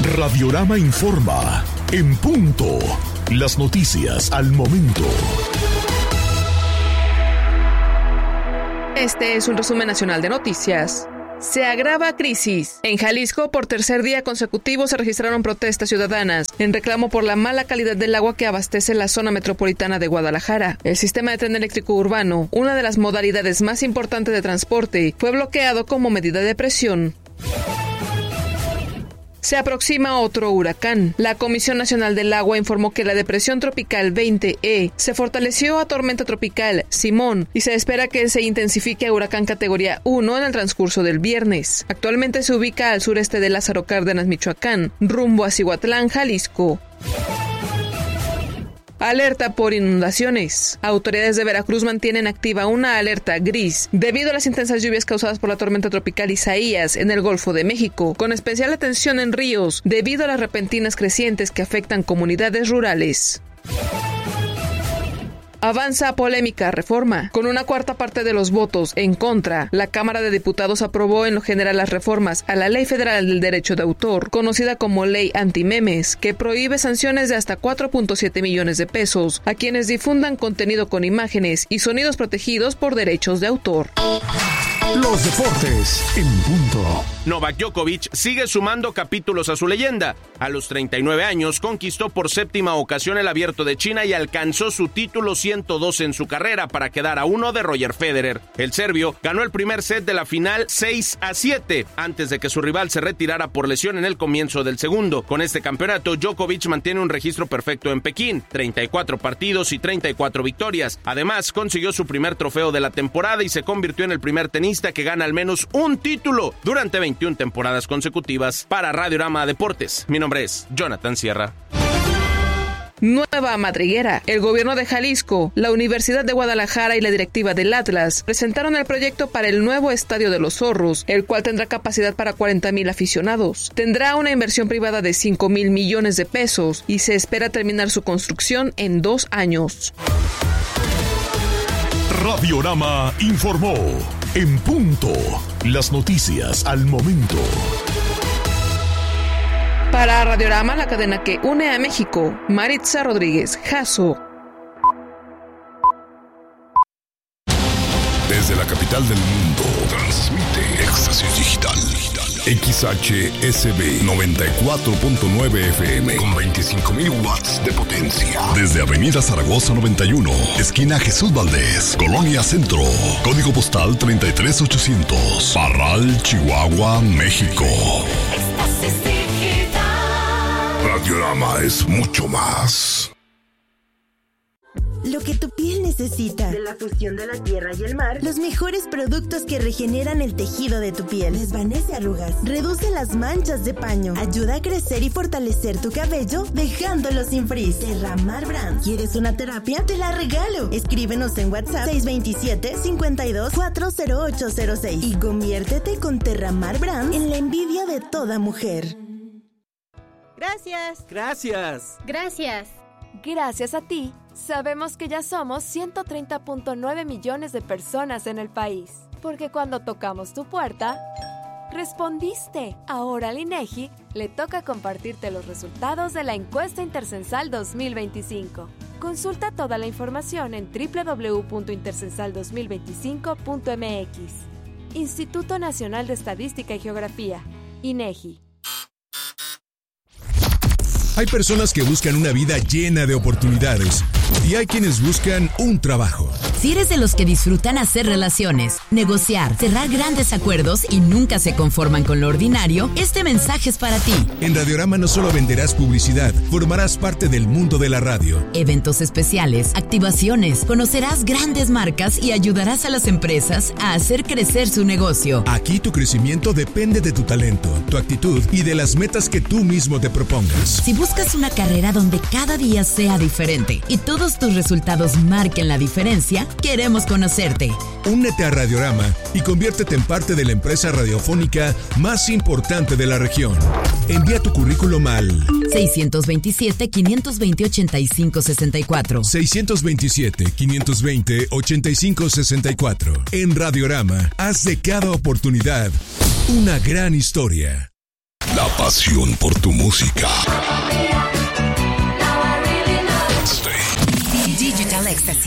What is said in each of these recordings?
Radiorama informa, en punto. Las noticias al momento. Este es un resumen nacional de noticias. Se agrava crisis. En Jalisco, por tercer día consecutivo, se registraron protestas ciudadanas en reclamo por la mala calidad del agua que abastece la zona metropolitana de Guadalajara. El sistema de tren eléctrico urbano, una de las modalidades más importantes de transporte, fue bloqueado como medida de presión. Se aproxima otro huracán. La Comisión Nacional del Agua informó que la depresión tropical 20E se fortaleció a tormenta tropical Simón y se espera que se intensifique a huracán categoría 1 en el transcurso del viernes. Actualmente se ubica al sureste de Lázaro Cárdenas, Michoacán, rumbo a Cihuatlán, Jalisco. Alerta por inundaciones. Autoridades de Veracruz mantienen activa una alerta gris debido a las intensas lluvias causadas por la tormenta tropical Isaías en el Golfo de México, con especial atención en ríos debido a las repentinas crecientes que afectan comunidades rurales. Avanza polémica reforma. Con una cuarta parte de los votos en contra, la Cámara de Diputados aprobó en lo general las reformas a la Ley Federal del Derecho de Autor, conocida como Ley Antimemes, que prohíbe sanciones de hasta 4.7 millones de pesos a quienes difundan contenido con imágenes y sonidos protegidos por derechos de autor. Los deportes en punto. Novak Djokovic sigue sumando capítulos a su leyenda. A los 39 años conquistó por séptima ocasión el Abierto de China y alcanzó su título 112 en su carrera para quedar a 1 de Roger Federer. El serbio ganó el primer set de la final 6-7 antes de que su rival se retirara por lesión en el comienzo del segundo. Con este campeonato, Djokovic mantiene un registro perfecto en Pekín, 34 partidos y 34 victorias. Además, consiguió su primer trofeo de la temporada y se convirtió en el primer tenista que gana al menos un título durante 21 temporadas consecutivas. Para Radiorama Deportes, mi nombre es Jonathan Sierra. Nueva madriguera. El gobierno de Jalisco, la Universidad de Guadalajara y la directiva del Atlas presentaron el proyecto para el nuevo Estadio de los Zorros, el cual tendrá capacidad para 40,000 aficionados. Tendrá una inversión privada de 5,000 millones de pesos y se espera terminar su construcción en 2 años. Radiorama informó, en punto. Las noticias al momento. Para Radiorama, la cadena que une a México, Maritza Rodríguez Jasso. Desde la capital del mundo, transmite Éxtasis Digital. XHSB 94.9 FM con 25,000 watts de potencia. Desde Avenida Zaragoza 91, esquina Jesús Valdés, Colonia Centro. Código postal 33800. Parral, Chihuahua, México. Éxtasis Digital. Radiorama es mucho más. Lo que tu piel necesita. De la fusión de la tierra y el mar. Los mejores productos que regeneran el tejido de tu piel. Desvanece arrugas. Reduce las manchas de paño. Ayuda a crecer y fortalecer tu cabello dejándolo sin frizz. Terramar Brand. ¿Quieres una terapia? Te la regalo. Escríbenos en WhatsApp 627-52-40806 y conviértete con Terramar Brand en la envidia de toda mujer. Gracias. Gracias. Gracias. Gracias a ti, sabemos que ya somos 130.9 millones de personas en el país. Porque cuando tocamos tu puerta, respondiste. Ahora al INEGI le toca compartirte los resultados de la encuesta intercensal 2025. Consulta toda la información en www.intercensal2025.mx. Instituto Nacional de Estadística y Geografía, INEGI. Hay personas que buscan una vida llena de oportunidades y hay quienes buscan un trabajo. Si eres de los que disfrutan hacer relaciones, negociar, cerrar grandes acuerdos y nunca se conforman con lo ordinario, este mensaje es para ti. En Radiorama no solo venderás publicidad, formarás parte del mundo de la radio. Eventos especiales, activaciones, conocerás grandes marcas y ayudarás a las empresas a hacer crecer su negocio. Aquí tu crecimiento depende de tu talento, tu actitud y de las metas que tú mismo te propongas. Si buscas una carrera donde cada día sea diferente y todos tus resultados marquen la diferencia, queremos conocerte. Únete a Radiorama y conviértete en parte de la empresa radiofónica más importante de la región. Envía tu currículum al 627-520-8564. 627-520-8564. En Radiorama, haz de cada oportunidad una gran historia. La pasión por tu música. Digital Ecstasy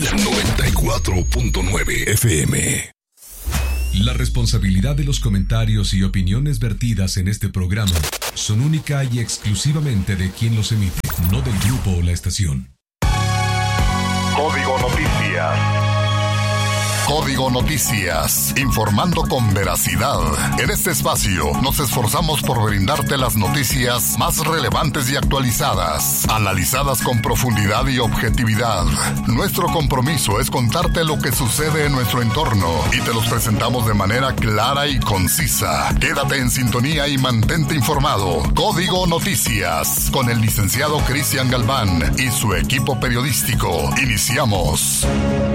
94.9 FM. La responsabilidad de los comentarios y opiniones vertidas en este programa son única y exclusivamente de quien los emite, no del grupo o la estación. Código Noticias. Código Noticias, informando con veracidad. En este espacio nos esforzamos por brindarte las noticias más relevantes y actualizadas, analizadas con profundidad y objetividad. Nuestro compromiso es contarte lo que sucede en nuestro entorno y te los presentamos de manera clara y concisa. Quédate en sintonía y mantente informado. Código Noticias, con el licenciado Cristian Galván y su equipo periodístico. Iniciamos.